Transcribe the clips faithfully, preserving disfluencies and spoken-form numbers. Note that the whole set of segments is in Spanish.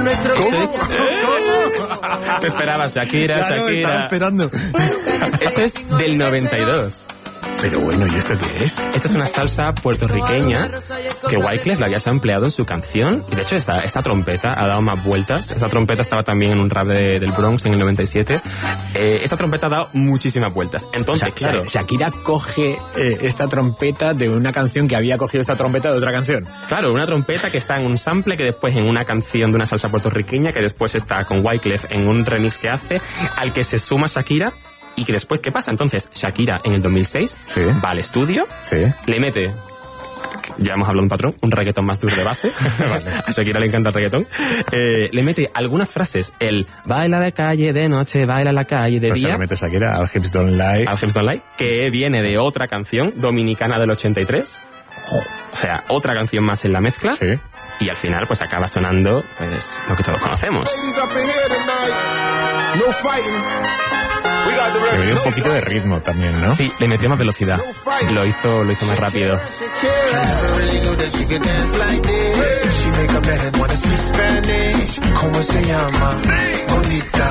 Esto es... ¿Cómo? Te esperabas, Shakira, claro, Shakira. Estaba esperando. Esto es del noventa y dos. Pero bueno, ¿y esto qué es? Esta es una salsa puertorriqueña que Wyclef la había empleado en su canción. Y de hecho esta, esta trompeta ha dado más vueltas. Esta trompeta estaba también en un rap de, del Bronx en el noventa y siete. Eh, esta trompeta ha dado muchísimas vueltas. Entonces, O sea, claro... Shakira coge eh, esta trompeta de una canción que había cogido esta trompeta de otra canción. Claro, una trompeta que está en un sample que después en una canción de una salsa puertorriqueña que después está con Wyclef en un remix que hace, al que se suma Shakira. Y que después, ¿qué pasa? Entonces, Shakira en el dos mil seis sí. va al estudio, sí. le mete, ya hemos hablado de un patrón, un reggaetón más duro de base, vale. A Shakira le encanta el reggaetón, eh, le mete algunas frases, el baila de calle de noche, baila la calle de o sea, día. Se le mete Shakira al Hips Don't Lie. Al Hips Don't Lie, que viene de otra canción dominicana del ochenta y tres. O sea, otra canción más en la mezcla. Sí. Y al final, pues acaba sonando, pues, lo que todos conocemos. Le dio un poquito de ritmo también, ¿no? Sí, le metió más velocidad. Lo hizo, lo hizo más rápido. ¿Cómo se llama? Bonita.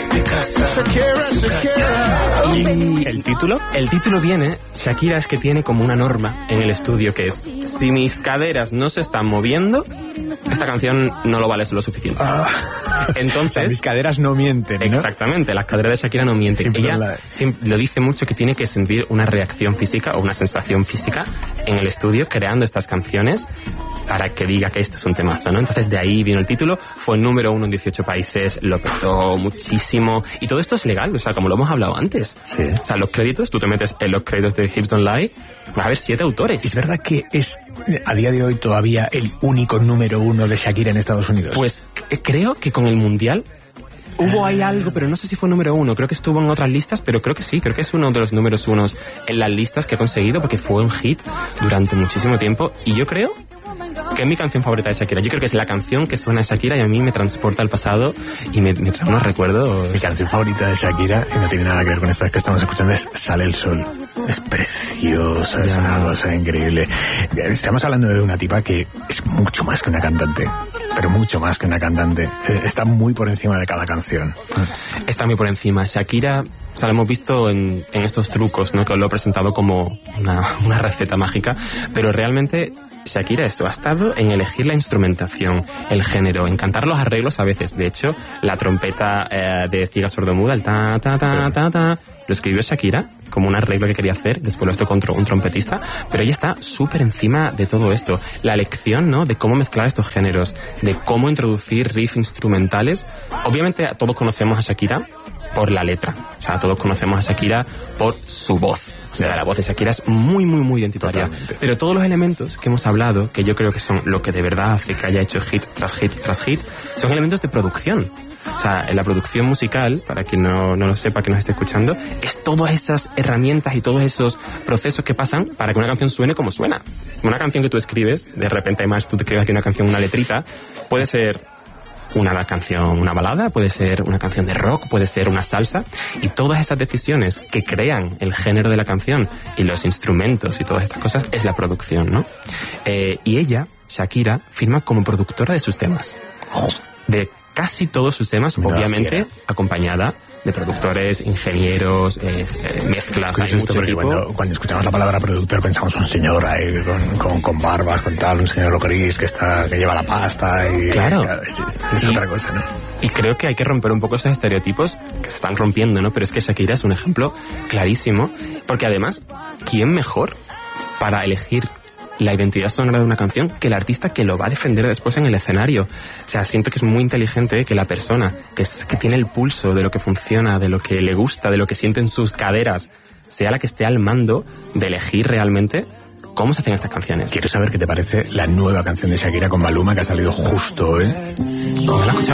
Y el título, el título viene, Shakira es que tiene como una norma en el estudio que es, si mis caderas no se están moviendo, esta canción no lo vale lo suficiente. Ah. Entonces, o sea, mis caderas no mienten, ¿no? Exactamente, las caderas de Shakira no mienten. Ella siempre lo dice mucho que tiene que sentir una reacción física o una sensación física en el estudio creando estas canciones para que diga que este es un temazo, ¿no? Entonces de ahí vino el título, fue número uno en dieciocho países, lo petó muchísimo y todo esto es legal, o sea, como lo hemos hablado antes. Sí. O sea, los créditos, tú te metes en los créditos de Hips Don't Lie, va a haber siete autores. ¿Es verdad que es a día de hoy todavía el único número uno de Shakira en Estados Unidos? Pues creo que con el Mundial hubo ahí algo, pero no sé si fue número uno. Creo que estuvo en otras listas, pero creo que sí. Creo que es uno de los números unos en las listas que ha conseguido porque fue un hit durante muchísimo tiempo. Y yo creo que es mi canción favorita de Shakira. Yo creo que es la canción que suena a Shakira y a mí me transporta al pasado y me, me trae unos recuerdos. Mi canción favorita de Shakira, y no tiene nada que ver con esta que estamos escuchando, es Sale el Sol. Es preciosa, es una cosa increíble. Estamos hablando de una tipa que es mucho más que una cantante, pero mucho más que una cantante. Está muy por encima de cada canción. Está muy por encima. Shakira, o sea, lo hemos visto en, en estos trucos, ¿no? Que os lo he presentado como una, una receta mágica, pero realmente Shakira eso, ha estado en elegir la instrumentación, el género, en cantar los arreglos a veces. De hecho, la trompeta eh, de Ciega Sordomuda, el ta, ta, ta, sí. ta, ta, lo escribió Shakira como un arreglo que quería hacer, después lo esto contra un trompetista, pero ella está súper encima de todo esto. La lección, ¿no?, de cómo mezclar estos géneros, de cómo introducir riffs instrumentales. Obviamente todos conocemos a Shakira por la letra, o sea, todos conocemos a Shakira por su voz. O sea, la voz de Shakira es muy, muy, muy identitaria. Totalmente. Pero todos los elementos que hemos hablado, que yo creo que son lo que de verdad hace que haya hecho hit tras hit tras hit, son elementos de producción. O sea, en la producción musical, para quien no, no lo sepa, que nos esté escuchando, es todas esas herramientas y todos esos procesos que pasan para que una canción suene como suena. Una canción que tú escribes, de repente además tú te escribes aquí una canción, una letrita, puede ser una canción, una balada, puede ser una canción de rock, puede ser una salsa, y todas esas decisiones que crean el género de la canción y los instrumentos y todas estas cosas es la producción, ¿no? Eh, y ella, Shakira, firma como productora de sus temas. De casi todos sus temas, Mira, obviamente fiera. acompañada de productores, ingenieros, eh, eh, mezclas, hay mucho equipo. Cuando, cuando escuchamos la palabra productor pensamos un señor ahí con, con, con barbas, con tal, un señor gris que está que lleva la pasta y claro, es, es y, otra cosa, ¿no? Y creo que hay que romper un poco esos estereotipos que se están rompiendo, ¿no? Pero es que Shakira es un ejemplo clarísimo, porque además, ¿quién mejor para elegir la identidad sonora de una canción que el artista que lo va a defender después en el escenario? O sea, siento que es muy inteligente que la persona que, es, que tiene el pulso de lo que funciona, de lo que le gusta, de lo que siente en sus caderas, sea la que esté al mando de elegir realmente cómo se hacen estas canciones. Quiero saber qué te parece la nueva canción de Shakira con Maluma que ha salido justo, ¿eh? ¿No la